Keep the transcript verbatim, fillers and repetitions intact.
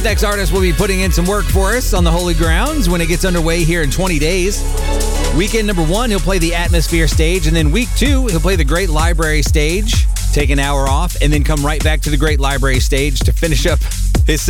Next artist will be putting in some work for us on the Holy Grounds when it gets underway here in twenty days. Weekend number one, he'll play the Atmosphere stage, and then week two, he'll play the Great Library stage, take an hour off, and then come right back to the Great Library stage to finish up